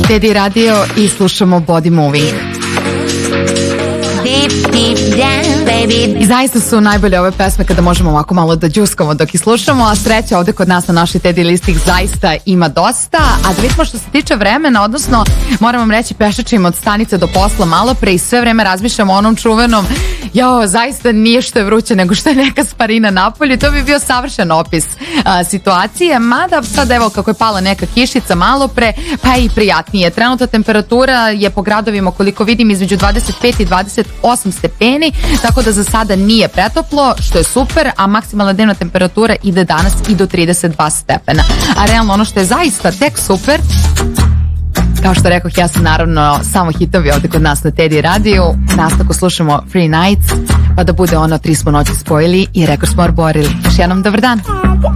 Teddy Radio i slušamo Body Moving. I zaista su najbolje ove pesme kada možemo ovako malo da džuskamo dok ih slušamo, a sreća ovde kod nas na našoj Teddy listih zaista ima dosta. A da vidimo što se tiče vremena, odnosno moram vam reći, pešačim od stanice do posla malo pre i sve vreme razmišljam o onom čuvenom zaista nije što je vruće nego što je neka sparina napolju. To bi bio savršen opis situacije, mada sad evo kako je pala neka kišica malo pre, pa i prijatnije. Trenutna temperatura je po gradovima, koliko vidim, između 25 i 28 stepeni, tako da za sada nije pretoplo, što je super, a maksimalna dnevna temperatura ide danas i do 32 stepena. A realno ono što je zaista tek super, kao što rekoh, ja sam naravno samo hitovi ovde kod nas na Teddy radiju. Nastavku slušamo Free Nights, pa da bude ono 3 smo noći spojili i rekord smo arborili. Još jednom dobar dan.